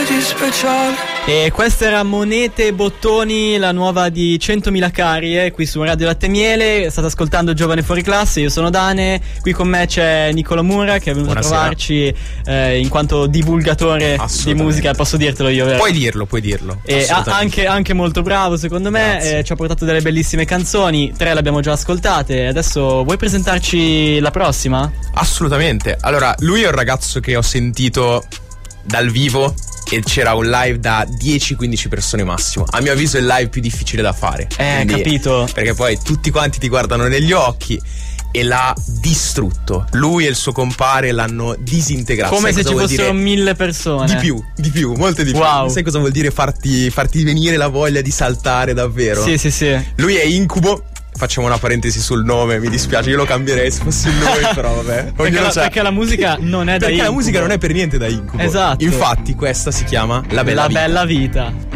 di speciale. E questa era Monete e Bottoni, la nuova di 100.000 Carie, qui su Radio Latte e Miele. State ascoltando Giovane Fuori Classe, io sono Dane, qui con me c'è Nicola Mura che è venuto Buonasera. a trovarci in quanto divulgatore di musica, posso dirtelo io, vero? Puoi dirlo. E anche molto bravo secondo me, ci ha portato delle bellissime canzoni, 3 le abbiamo già ascoltate, adesso vuoi presentarci la prossima? Assolutamente. Allora, lui è un ragazzo che ho sentito dal vivo e c'era un live da 10-15 persone massimo. A mio avviso è il live più difficile da fare. Quindi, capito. Perché poi tutti quanti ti guardano negli occhi e l'ha distrutto. Lui e il suo compare l'hanno disintegrato. Come Sai se cosa ci vuol fossero dire? 1000 persone. Di più, molte di più. Wow. Sai cosa vuol dire farti venire la voglia di saltare davvero? Sì. Lui è Incubo. Facciamo una parentesi sul nome, mi dispiace, io lo cambierei se fossi lui, però vabbè. Perché la musica non è da Perché Incubo. la musica non è per niente da Incubo. Esatto. Infatti questa si chiama La Bella Vita. Bella Vita.